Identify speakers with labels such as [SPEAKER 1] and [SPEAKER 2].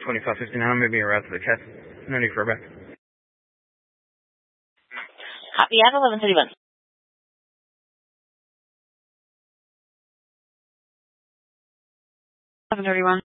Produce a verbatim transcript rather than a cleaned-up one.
[SPEAKER 1] twenty-five fifty-nine. I'm moving around to the cast. No need for a back.
[SPEAKER 2] Copy at eleven thirty-one. eleven thirty-one.